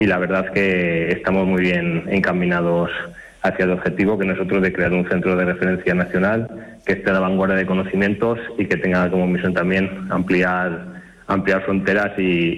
y la verdad es que estamos muy bien encaminados hacia el objetivo que nosotros de crear un centro de referencia nacional que esté a la vanguardia de conocimientos y que tenga como misión también ampliar fronteras y